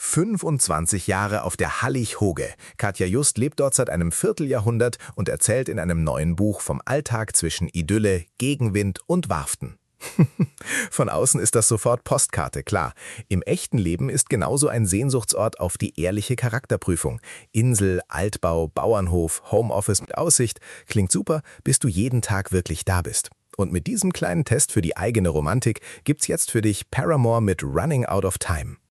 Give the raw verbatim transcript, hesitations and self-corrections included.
fünfundzwanzig Jahre auf der Hallig-Hoge. Katja Just lebt dort seit einem Vierteljahrhundert und erzählt in einem neuen Buch vom Alltag zwischen Idylle, Gegenwind und Warften. Von außen ist das sofort Postkarte, klar. Im echten Leben ist genauso ein Sehnsuchtsort auf die ehrliche Charakterprüfung. Insel, Altbau, Bauernhof, Homeoffice mit Aussicht. Klingt super, bis du jeden Tag wirklich da bist. Und mit diesem kleinen Test für die eigene Romantik gibt's jetzt für dich Paramore mit Running Out of Time.